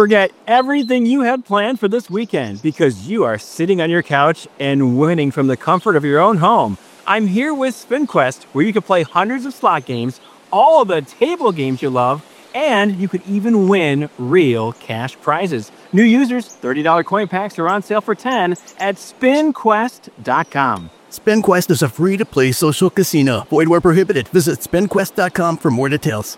Forget everything you had planned for this weekend because you are sitting on your couch and winning from the comfort of your own home. I'm here with SpinQuest, where you can play hundreds of slot games, all of the table games you love, and you could even win real cash prizes. New users, $30 coin packs are on sale for $10 at SpinQuest.com. SpinQuest is a free-to-play social casino. Void where prohibited. Visit SpinQuest.com for more details.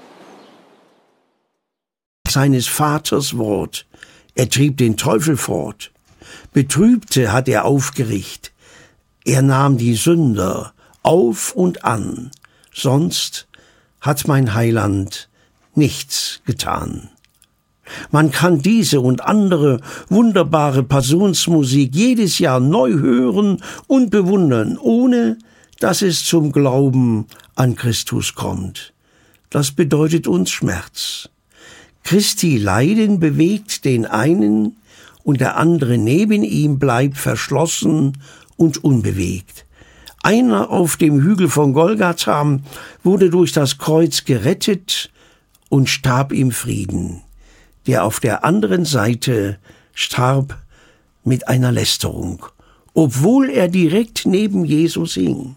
Seines Vaters Wort. Er trieb den Teufel fort. Betrübte hat er aufgericht. Er nahm die Sünder auf und an. Sonst hat mein Heiland nichts getan. Man kann diese und andere wunderbare Passionsmusik jedes Jahr neu hören und bewundern, ohne dass es zum Glauben an Christus kommt. Das bedeutet uns Schmerz. Christi Leiden bewegt den einen und der andere neben ihm bleibt verschlossen und unbewegt. Einer auf dem Hügel von Golgatha wurde durch das Kreuz gerettet und starb im Frieden. Der auf der anderen Seite starb mit einer Lästerung, obwohl er direkt neben Jesus hing.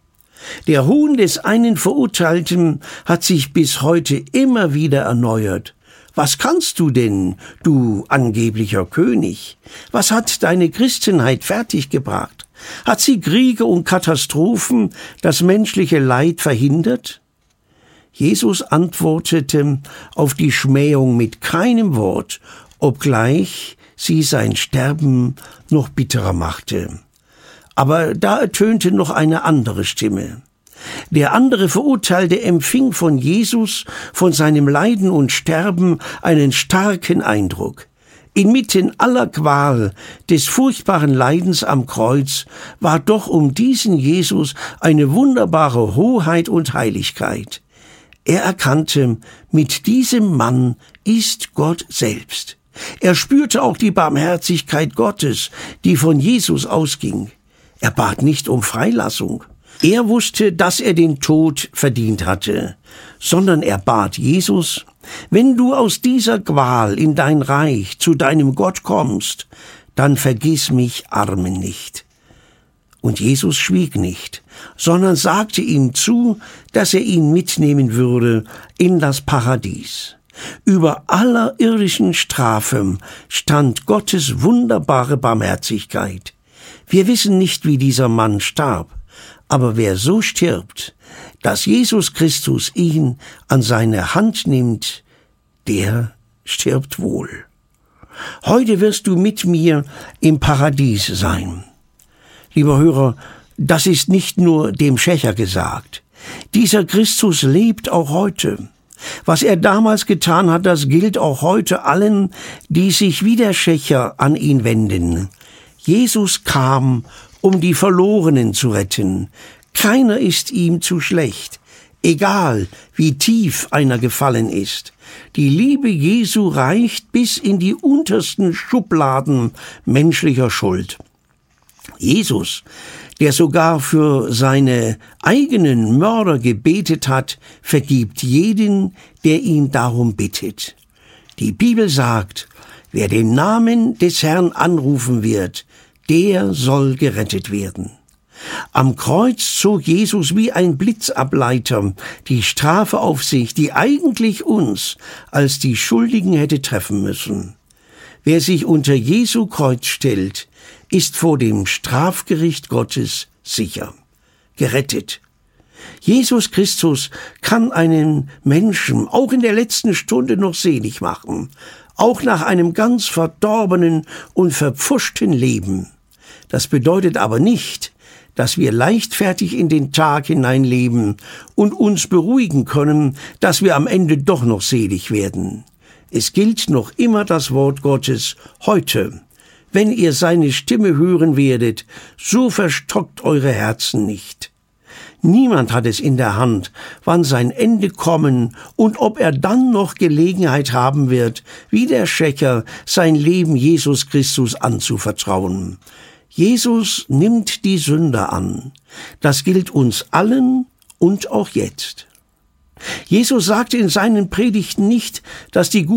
Der Hohn des einen Verurteilten hat sich bis heute immer wieder erneuert. Was kannst du denn, du angeblicher König? Was hat deine Christenheit fertiggebracht? Hat sie Kriege und Katastrophen, das menschliche Leid verhindert? Jesus antwortete auf die Schmähung mit keinem Wort, obgleich sie sein Sterben noch bitterer machte. Aber da ertönte noch eine andere Stimme. Der andere Verurteilte empfing von Jesus, von seinem Leiden und Sterben einen starken Eindruck. Inmitten aller Qual des furchtbaren Leidens am Kreuz war doch um diesen Jesus eine wunderbare Hoheit und Heiligkeit. Er erkannte, mit diesem Mann ist Gott selbst. Er spürte auch die Barmherzigkeit Gottes, die von Jesus ausging. Er bat nicht um Freilassung. Er wusste, dass er den Tod verdient hatte, sondern er bat Jesus, wenn du aus dieser Qual in dein Reich zu deinem Gott kommst, dann vergiss mich Armen nicht. Und Jesus schwieg nicht, sondern sagte ihm zu, dass er ihn mitnehmen würde in das Paradies. Über aller irdischen Strafe stand Gottes wunderbare Barmherzigkeit. Wir wissen nicht, wie dieser Mann starb, aber wer so stirbt, dass Jesus Christus ihn an seine Hand nimmt, der stirbt wohl. Heute wirst du mit mir im Paradies sein. Lieber Hörer, das ist nicht nur dem Schächer gesagt. Dieser Christus lebt auch heute. Was er damals getan hat, das gilt auch heute allen, die sich wie der Schächer an ihn wenden. Jesus kam, um die Verlorenen zu retten. Keiner ist ihm zu schlecht, egal wie tief einer gefallen ist. Die Liebe Jesu reicht bis in die untersten Schubladen menschlicher Schuld. Jesus, der sogar für seine eigenen Mörder gebetet hat, vergibt jeden, der ihn darum bittet. Die Bibel sagt, wer den Namen des Herrn anrufen wird, der soll gerettet werden. Am Kreuz zog Jesus wie ein Blitzableiter die Strafe auf sich, die eigentlich uns als die Schuldigen hätte treffen müssen. Wer sich unter Jesu Kreuz stellt, ist vor dem Strafgericht Gottes sicher, gerettet. Jesus Christus kann einen Menschen auch in der letzten Stunde noch selig machen, auch nach einem ganz verdorbenen und verpfuschten Leben. Das bedeutet aber nicht, dass wir leichtfertig in den Tag hineinleben und uns beruhigen können, dass wir am Ende doch noch selig werden. Es gilt noch immer das Wort Gottes heute. Wenn ihr seine Stimme hören werdet, so verstockt eure Herzen nicht. Niemand hat es in der Hand, wann sein Ende kommen und ob er dann noch Gelegenheit haben wird, wie der Schächer sein Leben Jesus Christus anzuvertrauen. Jesus nimmt die Sünder an. Das gilt uns allen und auch jetzt. Jesus sagte in seinen Predigten nicht, dass die